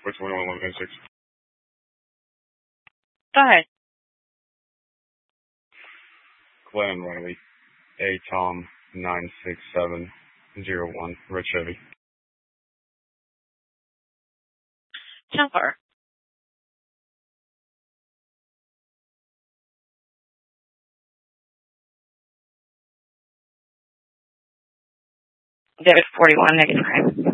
421-196. Go ahead. Glenn Riley, A-Tom 96701, Red Chevy. 10-4. David 41 negative crime.